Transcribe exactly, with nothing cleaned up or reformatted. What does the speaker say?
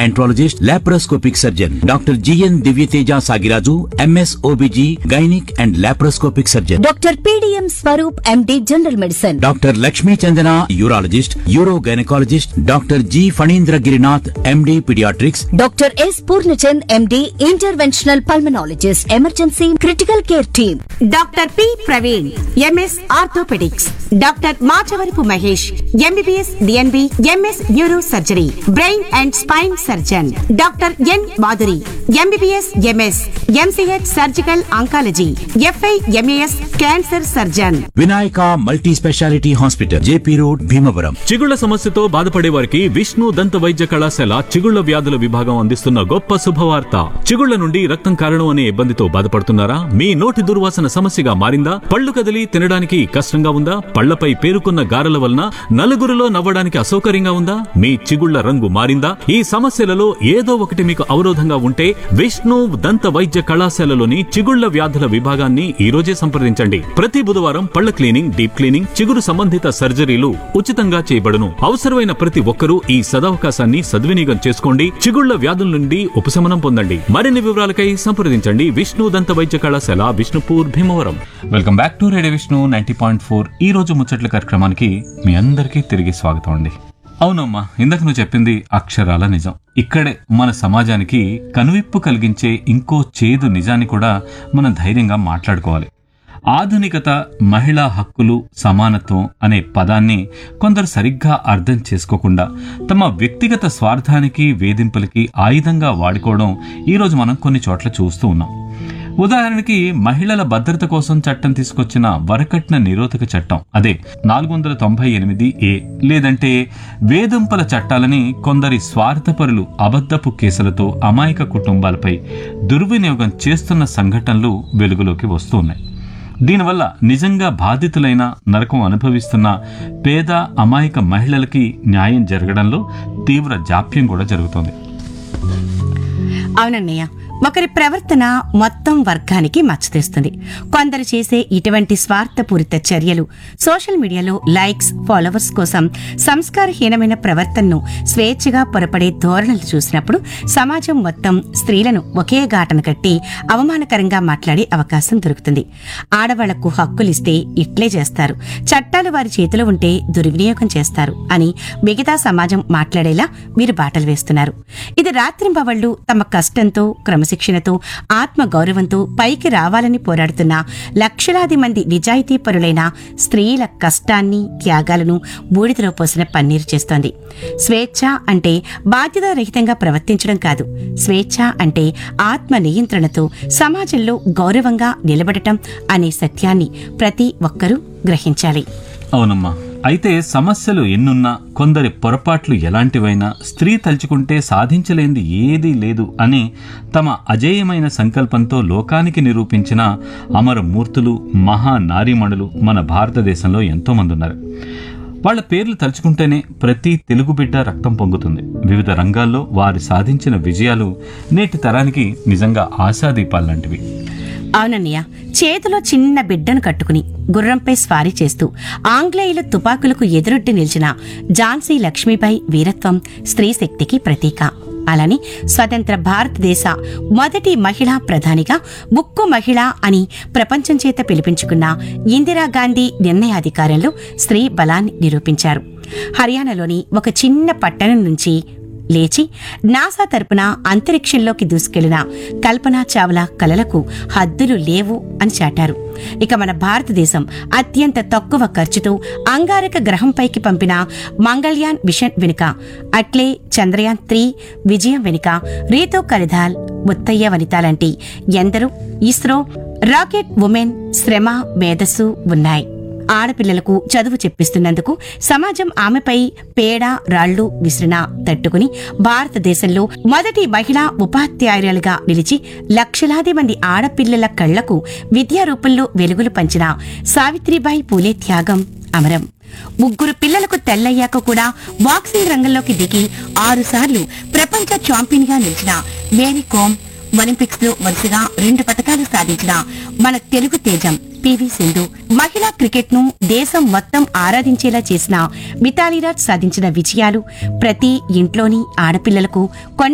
Enterologist, laparoscopic surgeon doctor GN Divyateja Sagiraju, MS OBG, gynaec and laparoscopic surgeon doctor PDM Swaroop MD general medicine, doctor Lakshmi Chandana urologist, euro gynaecologist, doctor G Phanindra Girinath MD paediatrics, doctor yes Purnachand MD interventional pulmonologist, emergency critical care team, doctor P Praveen MS orthopaedics, doctor Machavarapu Mahesh MBBS DNB MS neuro surgery brain and spine surgeon, doctor N Madhuri MBBS MS MCh surgical oncology f i MAS cancer surgeon. Vinayaka multi speciality hospital, JP road, Bhimavaram. చిగుళ్ల సమస్యతో బాధపడే వారికి విష్ణు దంత వైద్య కళాశాల చిగుళ్ల వ్యాధుల విభాగం అందిస్తున్న గొప్ప శుభవార్త. చిగుళ్ల నుండి రక్తం కారణం అనే ఇబ్బందితో బాధపడుతున్నారా? మీ నోటి దుర్వాసన సమస్యగా మారిందా? పళ్ళు కదిలి తినడానికి కష్టంగా ఉందా? పళ్లపై పేరుకున్న గారెల వలన నలుగురిలో నవ్వడానికి అసౌకర్యంగా ఉందా? మీ చిగుళ్ల రంగు మారిందా? ఈ సమస్యలలో ఏదో ఒకటి మీకు అవరోధంగా ఉంటే విష్ణు దంత వైద్య కళాశాలలోని చిగుళ్ల వ్యాధుల విభాగాన్ని ఈ రోజే సంప్రదించండి. ప్రతి బుధవారం పళ్ల క్లీనింగ్, డీప్ క్లీనింగ్, చిగురు సంబంధిత సర్జరీలు ఉచితంగా చేయబడును. అవసరమైన ప్రతి ఒక్కరూ ఈ సదవకాశాన్ని సద్వినియోగం చేసుకోండి. చిగుళ్ల వ్యాధుల నుండి ఉపశమనం పొందండి. మరిన్ని వివరాలకై సంప్రదించండి విష్ణు దంత వైద్య కళాశాల, Vishnupur, Bhimavaram. Welcome back to radio Vishnu ninety point four. ఈ రోజు ముచ్చట్ల కార్యక్రమానికి మీ అందరికీ తిరిగి స్వాగతం అండి. అవునమ్మా, ఇందాక నువ్వు చెప్పింది అక్షరాల నిజం. ఇక్కడే మన సమాజానికి కనువిప్పు కలిగించే ఇంకో చేదు నిజాన్ని కూడా మనం ధైర్యంగా మాట్లాడుకోవాలి. ఆధునికత, మహిళా హక్కులు, సమానత్వం అనే పదాన్ని కొందరు సరిగ్గా అర్థం చేసుకోకుండా తమ వ్యక్తిగత స్వార్థానికి, వేధింపులకి ఆయుధంగా వాడుకోవడం ఈరోజు మనం కొన్ని చోట్ల చూస్తూ ఉన్నాం. ఉదాహరణకి మహిళల భద్రత కోసం చట్టం తీసుకొచ్చిన వరకట్న నిరోధక చట్టం, అదే నాలుగు వందల తొంభై ఎనిమిది ఏ, లేదంటే వేధింపుల చట్టాలని కొందరి స్వార్థపరులు అబద్ధపు కేసులతో అమాయక కుటుంబాలపై దుర్వినియోగం చేస్తున్న సంఘటనలు వెలుగులోకి వస్తూ ఉన్నాయి. దీనివల్ల నిజంగా బాధితులైన, నరకం అనుభవిస్తున్న పేద అమాయక మహిళలకి న్యాయం జరగడంలో తీవ్ర జాప్యం కూడా జరుగుతోంది. అవునన్నయ్య, ఒకరి ప్రవర్తన మొత్తం వర్గానికి మచ్చతేస్తుంది. కొందరు చేసే ఇటువంటి స్వార్థపూరిత చర్యలు సోషల్ మీడియాలో లైక్స్, ఫాలోవర్స్ కోసం సంస్కారహీనమైన ప్రవర్తనను స్వేచ్ఛగా పొరపడే ధోరణులు చూసినప్పుడు సమాజం మొత్తం స్త్రీలను ఒకే ఘాటన కట్టి అవమానకరంగా మాట్లాడే అవకాశం దొరుకుతుంది. ఆడవాళ్లకు హక్కులిస్తే ఇట్లే చేస్తారు, చట్టాలు వారి చేతిలో ఉంటే దుర్వినియోగం చేస్తారు అని మిగతా సమాజం మాట్లాడేలా మీరు బాటలు వేస్తున్నారు. ఇది రాత్రింబవళ్లు తమ కష్టంతో, క్రమశిక్షణతో, ఆత్మ గౌరవంతో పైకి రావాలని పోరాడుతున్న లక్షలాది మంది నిజాయితీ పరులైన స్త్రీల కష్టాన్ని, త్యాగాలను బూడిదలో పోసిన పన్నీరు చేస్తోంది. స్వేచ్ఛ అంటే బాధ్యతారహితంగా ప్రవర్తించడం కాదు. స్వేచ్ఛ అంటే ఆత్మ నియంత్రణతో సమాజంలో గౌరవంగా నిలబడటం అనే సత్యాన్ని ప్రతి ఒక్కరూ గ్రహించాలి. అవునమ్మా, అయితే సమస్యలు ఎన్నున్నా, కొందరి పొరపాట్లు ఎలాంటివైనా స్త్రీ తలుచుకుంటే సాధించలేనిది ఏదీ లేదు అని తమ అజేయమైన సంకల్పంతో లోకానికి నిరూపించిన అమరమూర్తులు, మహానారీమణులు మన భారతదేశంలో ఎంతో మంది ఉన్నారు. వాళ్ల పేర్లు తలుచుకుంటేనే ప్రతి తెలుగు బిడ్డ రక్తం పొంగుతుంది. వివిధ రంగాల్లో వారు సాధించిన విజయాలు నేటి తరానికి నిజంగా ఆశాదీపాల్లాంటివి. అవునన్నయ్య, చేతిలో చిన్న బిడ్డను కట్టుకుని గుర్రంపై స్వారీ చేస్తూ ఆంగ్లేయుల తుపాకులకు ఎదురొడ్డి నిలిచిన ఝాన్సీ లక్ష్మీబాయి వీరత్వం స్త్రీ శక్తికి ప్రతీక. అలానే స్వతంత్ర భారతదేశ మొదటి మహిళా ప్రధానిగా ఉక్కు మహిళ అని ప్రపంచం చేత పిలిపించుకున్న ఇందిరాగాంధీ నిర్ణయాధికారంలో స్త్రీ బలాన్ని నిరూపించారు. హర్యానాలోని ఒక చిన్న పట్టణం నుంచి లేచి నాసా తరపున అంతరిక్షంలోకి దూసుకెళ్లిన కల్పనా చావ్లా కలలకు హద్దులు లేవు అని చాటారు. ఇక మన భారతదేశం అత్యంత తక్కువ ఖర్చుతో అంగారక గ్రహంపైకి పంపిన మంగళ్యాన్ మిషన్ వెనుక, అట్లే చంద్రయాన్ త్రీ విజయం వెనుక రీతూ కరిధాల్, ముత్తయ్య వనిత లాంటి ఎందరో ఇస్రో రాకెట్ ఉమెన్ శ్రమ, మేధస్సు ఉన్నాయి. ఆడపిల్లలకు చదువు చెప్పిస్తున్నందుకు సమాజం ఆమెపై పేడ, రాళ్లు విసిరినా తట్టుకుని భారతదేశంలో మొదటి మహిళా ఉపాధ్యాయురాలుగా నిలిచి లక్షలాది మంది ఆడపిల్లల కళ్లకు విద్యా రూపంలో వెలుగులు పంచిన సావిత్రిబాయి పూలే త్యాగం అమరం. ముగ్గురు పిల్లలకు తెల్లయ్యాక కూడా బాక్సింగ్ రంగంలోకి దిగి ఆరుసార్లు ప్రపంచ ఛాంపియన్ గా నిలిచిన మేరీ కోమ్, ఒలింపిక్స్ లో వరుసగా రెండు పతకాలు సాధించిన మన తెలుగు తేజం పివి సింధు, మహిళా క్రికెట్ ను దేశం మొత్తం ఆరాధించేలా చేసిన మిథాలీరాజ్ సాధించిన విజయాలు ప్రతి ఇంట్లోని ఆడపిల్లలకు